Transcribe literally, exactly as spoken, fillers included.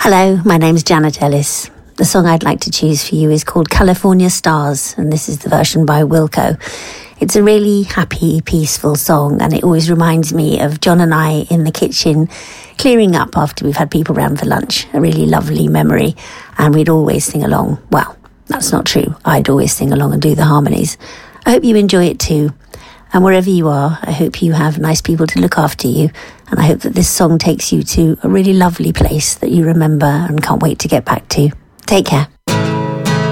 Hello, my name's Janet Ellis. The song I'd like to choose for you is called California Stars, and this is the version by Wilco. It's a really happy, peaceful song, and it always reminds me of John and I in the kitchen clearing up after we've had people round for lunch. A really lovely memory, and we'd always sing along. Well, that's not true. I'd always sing along and do the harmonies. I hope you enjoy it too. And wherever you are, I hope you have nice people to look after you. And I hope that this song takes you to a really lovely place that you remember and can't wait to get back to. Take care.